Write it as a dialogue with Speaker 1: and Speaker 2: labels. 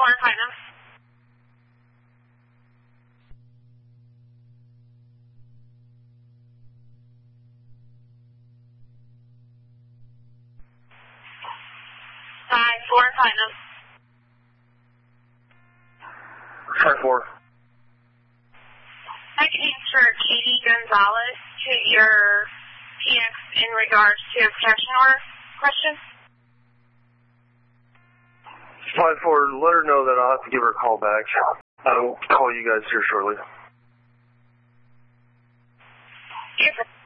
Speaker 1: Platinum. Hi, Florida Platinum.
Speaker 2: 5-4.
Speaker 1: I can answer Katie Gonzalez to your PX in regards to a protection order question.
Speaker 2: 5-4, let her know that I'll have to give her a call back. I'll call you guys here shortly.
Speaker 1: Yes, sir.